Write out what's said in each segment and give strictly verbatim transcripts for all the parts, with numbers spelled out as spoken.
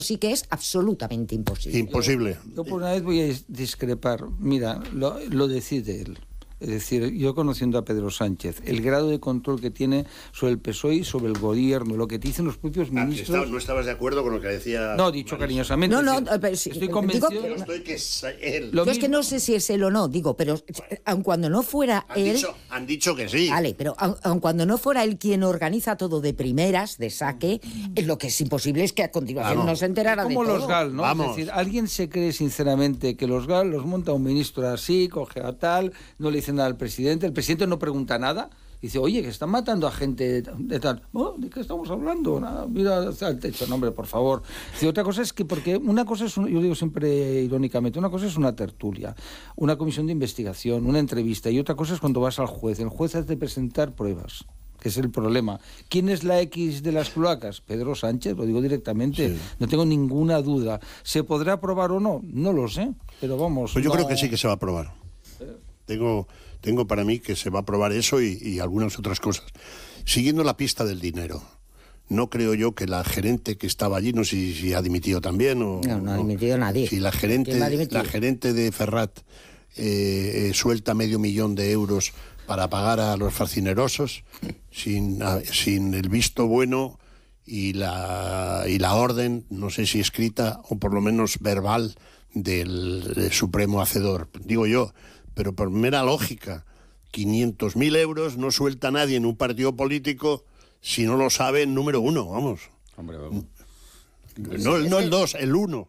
sí que es absolutamente imposible. Imposible. Yo por una vez voy a discrepar. Mira, lo, lo decide él. Es decir, yo conociendo a Pedro Sánchez, el grado de control que tiene sobre el P S O E y sobre el gobierno, lo que te dicen los propios ministros... Ah, ¿no estabas de acuerdo con lo que decía? No, dicho cariñosamente. No, no, decir, pero sí, estoy convencido... digo, Yo estoy que es él. Yo es que no sé si es él o no, digo, pero aun cuando no fuera Han él... dicho, han dicho que sí. Vale, pero aun, aun cuando no fuera él quien organiza todo de primeras, de saque, lo que es imposible es que a continuación Vamos. no se enterara de Como todo. los G A L, ¿no? Vamos. Es decir, ¿alguien se cree sinceramente que los G A L los monta un ministro así, coge a tal, no le dice nada al presidente, el presidente no pregunta nada? Dice, oye, que están matando a gente de, de tal. Oh, ¿de qué estamos hablando? Nada, mira hacia el techo, no, hombre, por favor. Dice, otra cosa es que, porque una cosa es, un, yo digo siempre irónicamente, una cosa es una tertulia, una comisión de investigación, una entrevista, y otra cosa es cuando vas al juez. El juez hace presentar pruebas, que es el problema. ¿Quién es la X de las cloacas? Pedro Sánchez, lo digo directamente, sí. No tengo ninguna duda. ¿Se podrá aprobar o no? No lo sé, pero vamos. Pues yo no... creo que sí que se va a aprobar. Tengo, tengo para mí que se va a aprobar eso y, y algunas otras cosas. Siguiendo la pista del dinero, no creo yo que la gerente que estaba allí, no sé si, si ha dimitido también o... No, no ha dimitido nadie. Si la gerente, la gerente de Ferrat eh, eh, suelta medio millón de euros para pagar a los fascinerosos sin, a, sin el visto bueno y la, y la orden, no sé si escrita o por lo menos verbal, del, del Supremo Hacedor. Digo yo, pero por mera lógica, quinientos mil euros no suelta nadie en un partido político si no lo sabe el número uno, vamos. Hombre, vamos. No, no el dos, el uno.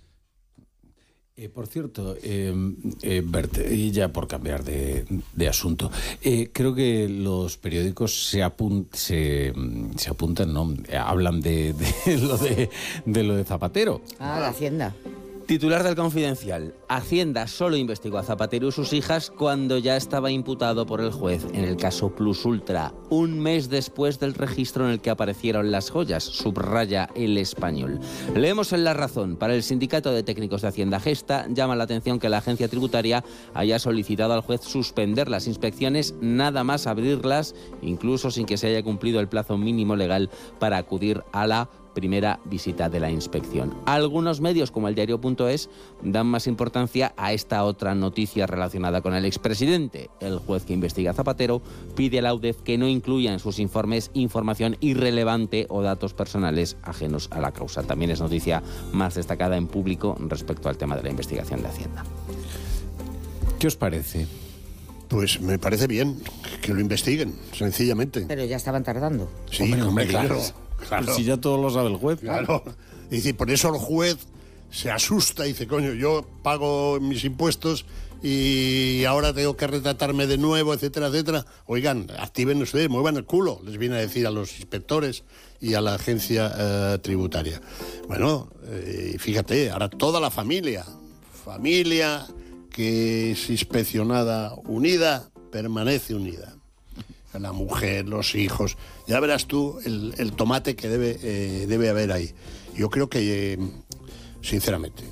Eh, por cierto, eh, eh, Bert, y ya por cambiar de, de asunto, eh, creo que los periódicos se, apun se, se apuntan, no, hablan de, de, lo de, de lo de Zapatero. Ah, la Hacienda. Titular del Confidencial. Hacienda solo investigó a Zapatero y sus hijas cuando ya estaba imputado por el juez en el caso Plus Ultra, un mes después del registro en el que aparecieron las joyas, subraya El Español. Leemos en La Razón. Para el Sindicato de Técnicos de Hacienda Gesta, llama la atención que la agencia tributaria haya solicitado al juez suspender las inspecciones, nada más abrirlas, incluso sin que se haya cumplido el plazo mínimo legal para acudir a la primera visita de la inspección. Algunos medios, como el diario punto es, dan más importancia a esta otra noticia relacionada con el expresidente. El juez que investiga a Zapatero pide a la U D E F que no incluya en sus informes información irrelevante o datos personales ajenos a la causa. También es noticia más destacada en Público respecto al tema de la investigación de Hacienda. ¿Qué os parece? Pues me parece bien que lo investiguen, sencillamente. Pero ya estaban tardando. Sí, hombre, hombre, claro. Claro. Claro. Si ya todo lo sabe el juez. Claro. Y dice, por eso el juez se asusta y dice, coño, yo pago mis impuestos y ahora tengo que retratarme de nuevo, etcétera, etcétera. Oigan, activen ustedes, muevan el culo, les viene a decir a los inspectores y a la agencia eh, tributaria. Bueno, eh, fíjate, ahora toda la familia, familia que es inspeccionada unida, permanece unida. La mujer, los hijos, ya verás tú el, el tomate que debe, eh, debe haber ahí. Yo creo que, eh, sinceramente,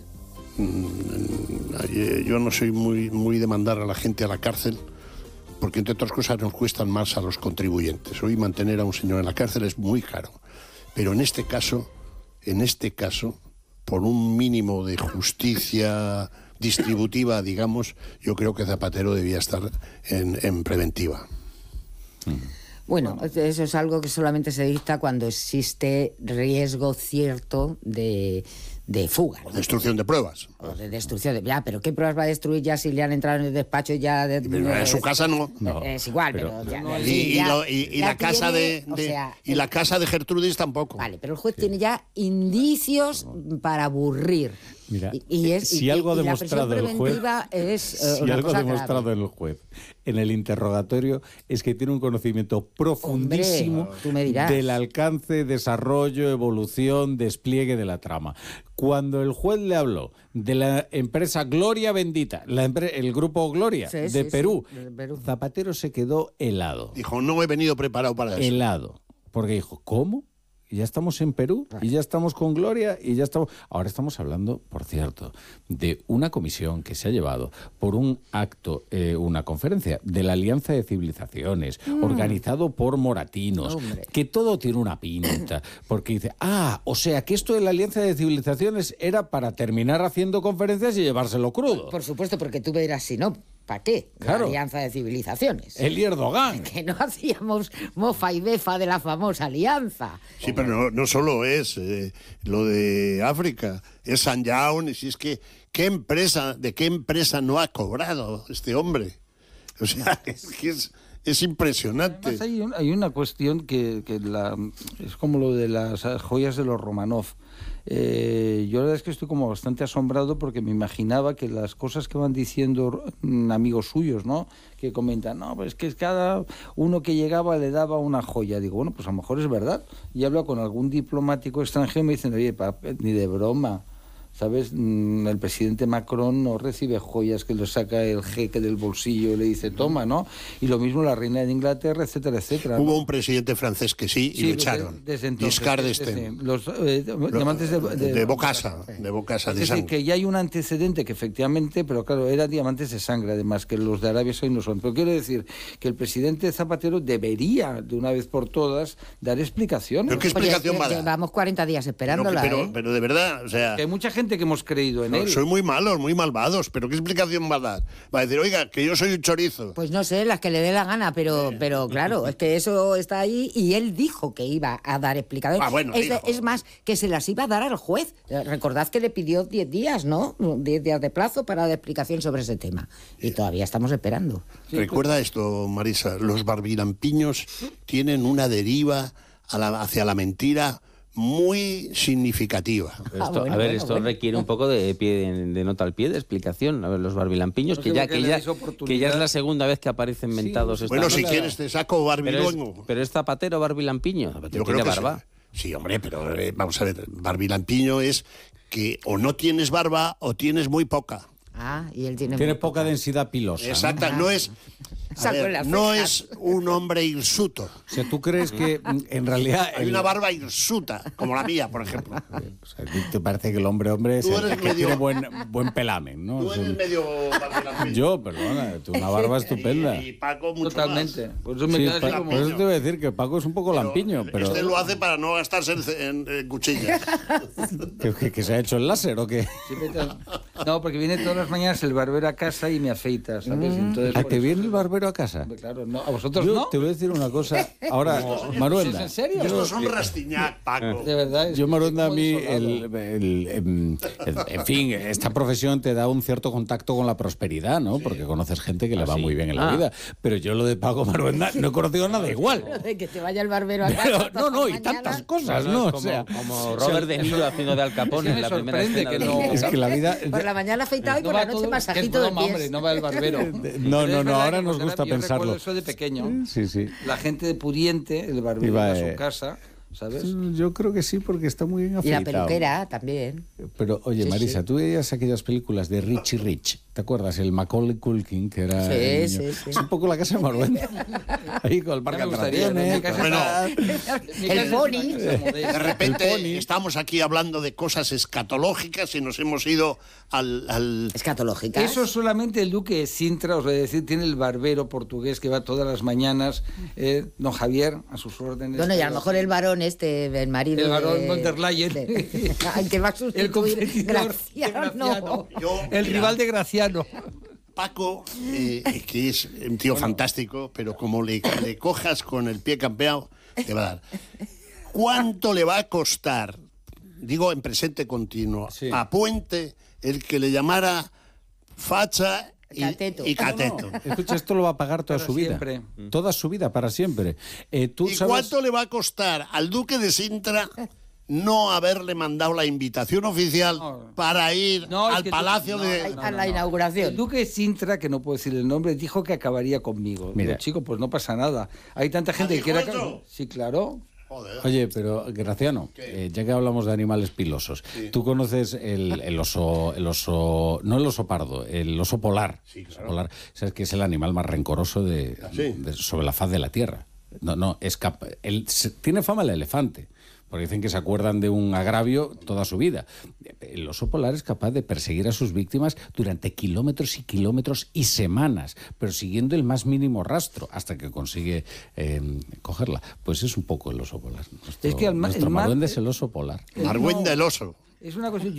mmm, yo no soy muy, muy de mandar a la gente a la cárcel, porque entre otras cosas nos cuestan más a los contribuyentes. Hoy mantener a un señor en la cárcel es muy caro, pero en este caso, en este caso, por un mínimo de justicia distributiva, digamos, yo creo que Zapatero debía estar en, en preventiva. Bueno, eso es algo que solamente se dicta cuando existe riesgo cierto de, de fuga, ¿no? Destrucción de pruebas. O de destrucción de... Ya, pero ¿qué pruebas va a destruir ya si le han entrado en el despacho ya? De, Pero en su casa no. No, es igual, pero... pero ya, no, Y, sí, y ya, lo- y- y ya la casa tiene, de, o de- sea, y la casa de Gertrudis tampoco. Vale, pero el juez tiene ya indicios para aburrir. Mira, y, y es, si y, algo ha y la demostrado prisión el juez, preventiva es eh, si una algo ha cosa demostrado grave. el juez en el interrogatorio es que tiene un conocimiento profundísimo Hombre, tú me dirás. del alcance, desarrollo, evolución, despliegue de la trama. Cuando el juez le habló de la empresa Gloria Bendita, la empre- el grupo Gloria Sí, de, sí, Perú, sí, de Perú. Zapatero se quedó helado. Dijo, no he venido preparado para eso. Helado. Porque dijo, ¿cómo? y ya estamos en Perú, y ya estamos con Gloria, y ya estamos... Ahora estamos hablando, por cierto, de una comisión que se ha llevado por un acto, eh, una conferencia de la Alianza de Civilizaciones, mm. organizado por moratinos, Hombre. que todo tiene una pinta, porque dice, ah, o sea, que esto de la Alianza de Civilizaciones era para terminar haciendo conferencias y llevárselo crudo. Por supuesto, porque tú verás, si no... ¿Para qué? Claro. La Alianza de Civilizaciones. El Erdogan. Que no hacíamos mofa y befa de la famosa alianza. Sí, pero no, no solo es eh, lo de África, es Sanjaun, y si es que, ¿qué empresa, de qué empresa no ha cobrado este hombre? O sea, es que es... Es impresionante. Además, hay, un, hay una cuestión que, que la, es como lo de las joyas de los Romanov. Eh, yo la verdad es que estoy como bastante asombrado porque me imaginaba que las cosas que van diciendo mm, amigos suyos, ¿no? Que comentan, no, pues es que cada uno que llegaba le daba una joya. Digo, bueno, pues a lo mejor es verdad. Y hablo con algún diplomático extranjero y me dicen, oye, pa, ni de broma. ¿Sabes? El presidente Macron no recibe joyas que le saca el jeque del bolsillo y le dice, toma, ¿no? Y lo mismo la reina de Inglaterra, etcétera, etcétera. Hubo ¿no? un presidente francés que sí, y sí, lo echaron. Desde entonces. Giscard d'Estaing. Los eh, diamantes de... De, de Bocasa, de Bocasa, de Es decir, sangre. que ya hay un antecedente que efectivamente, pero claro, eran diamantes de sangre, además, que los de Arabia Saudí no son. Pero quiero decir que el presidente Zapatero debería, de una vez por todas, dar explicaciones. ¿Pero qué explicación Oye, va a dar? Llevamos cuarenta días esperándola, pero, pero, ¿eh? pero de verdad, o sea... Que hay mucha gente que hemos creído en no, él. soy muy malos, muy malvados, pero ¿qué explicación va a dar? Va a decir, oiga, que yo soy un chorizo. Pues no sé, las que le dé la gana, pero, pero claro, es que eso está ahí y él dijo que iba a dar explicaciones. Ah, bueno, es, dijo. es más, que se las iba a dar al juez. Recordad que le pidió diez días, ¿no? diez días de plazo para dar explicación sobre ese tema. Y todavía estamos esperando. Recuerda esto, Marisa, los barbilampiños tienen una deriva a la, hacia la mentira muy significativa. Esto, Ah, bueno, a ver, bueno, esto bueno. requiere un poco de pie de nota al pie, de explicación. A ver, los barbilampiños, No que sé ya, por qué que le ya, dais oportunidad. que ya es la segunda vez que aparecen mentados. Sí, esta Bueno, si noche. quieres te saco pero barbiluengo. es, pero es Zapatero barbilampiño. Zapatero Yo creo tiene que barba. sí. Sí, hombre, pero eh, vamos a ver, barbilampiño es que o no tienes barba o tienes muy poca. Ah, y él tiene... Tiene muy poca densidad pilosa. ¿no? Exacta, no es... a Saco ver, las no cejas. es un hombre hirsuto. O sea, ¿tú crees que mm, en realidad... Hay el- una barba hirsuta, como la mía, por ejemplo. O sea, ¿a ti te parece que el hombre hombre es Tú el eres que medio- tiene buen, buen pelamen, ¿no? Tú Es eres un- medio barbilampiño. Yo, perdona, tú una barba estupenda. Y, y Paco mucho Totalmente. más. Por eso me Sí, queda así Pa- como... por eso te voy a decir que Paco es un poco lampiño, pero Este lo hace para no gastarse en, en- en cuchillas. ¿que, que- que se ha hecho el láser o qué? Sí, vete a- No, porque viene todas las mañanas el barbero a casa y me afeita, ¿sabes? Entonces, ¿A por que eso- viene el barbero a casa? Claro, no. ¿A vosotros Yo no? te voy a decir una cosa. Ahora, Maruenda. ¿En serio? Estos son Rastignac, Paco. De verdad. es Yo, que Maruenda, a estoy mí, muy el, desolado. el- em, el- en fin, esta profesión te da un cierto contacto con la prosperidad, ¿no? Porque conoces gente que le va sí. muy bien en la Ah. vida. Pero yo lo de Paco Maruenda no he conocido nada igual. De que te vaya el barbero a casa. Pero, no, todas no, las y tantas mañanas. cosas, Claro, ¿no? es O sea, como, como o sea, Robert De Niro haciendo de Al Capone Sí, en me la primera sorprende escena que de- no- es que la vida... Por la mañana afeitado y No por va la noche todo- masajito que es de broma, pies. hombre, no va el barbero. No, Pero no, es no, verdad ahora que nos cuando gusta era- yo pensarlo. recuerdo eso de pequeño. Sí, sí. La gente de pudiente, el barbero Iba, iba a eh, su casa, ¿sabes? Yo creo que sí, porque está muy bien Y afeitado. la peluquera también. Pero, oye, Sí, Marisa, sí. tú veías aquellas películas de Richie Rich, ¿te acuerdas? El Macaulay Culkin, que era Sí, el niño. sí, sí. Es un poco la casa de Maruenda. Ahí con el parque Ya de me gustaría, atracciones. ¿no? Mi casa con- Bueno, Mi El casa es pony. una casa modesta. de repente pony. estamos aquí hablando de cosas escatológicas y nos hemos ido al... al- Escatológica. Eso solamente el duque de Sintra, os voy a decir, tiene el barbero portugués que va todas las mañanas, eh, don Javier, a sus órdenes. Bueno, y a lo mejor el varón este, el marido El varón de- von der Leyen. de- al que va a El sustituir competidor de Graciano. Graciano. Yo, El mira, rival de Graciano. Paco, eh, que es un tío fantástico, pero como le, le cojas con el pie campeado, te va a dar. ¿Cuánto le va a costar, digo en presente continuo, Sí. a Puente el que le llamara facha y Cateto. y cateto? Escucha, esto lo va a pagar toda Para su vida. siempre. Toda su vida, para siempre. Eh, ¿tú ¿Y sabes? cuánto le va a costar al duque de Sintra no haberle mandado la invitación oficial No. para ir No, es al que tú- palacio no, de... no, A la El inauguración. duque de Sintra, que no puedo decir el nombre, dijo que acabaría conmigo. Mira. Digo, chico, pues no pasa nada. Hay tanta gente que dijo quiere... eso? Sí, claro. Joder. Oye, pero Graciano, eh, ya que hablamos de animales pilosos, ¿tú conoces el, el oso, el oso, no el oso pardo, el oso polar? Sí, claro. Oso polar, sabes que es el animal más rencoroso de, Sí. de- sobre la faz de la tierra. No, no, es cap- él se- tiene fama el elefante, porque dicen que se acuerdan de un agravio toda su vida. El oso polar es capaz de perseguir a sus víctimas durante kilómetros y kilómetros y semanas, pero siguiendo el más mínimo rastro hasta que consigue eh, cogerla. Pues es un poco el oso polar. Nuestro, es que el, nuestro el mar, Marwende es el oso polar. Marwende el oso. Es una cosa.